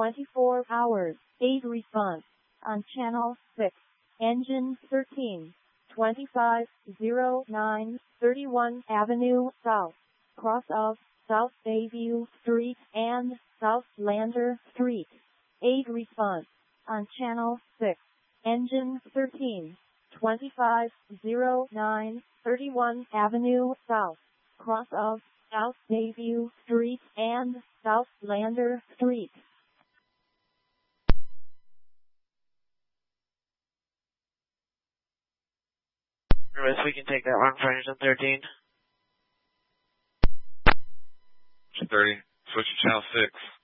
24 hours. 8 response. On channel 6. Engine 13. 2509 31 Avenue South. Cross of South Bayview Street and South Lander Street. 8 response. On channel 6. Engine 13. 2509 31 Avenue South. Cross of South Bayview Street and South Lander Street. We can take that one for engine 13. 30. Switch to channel 6.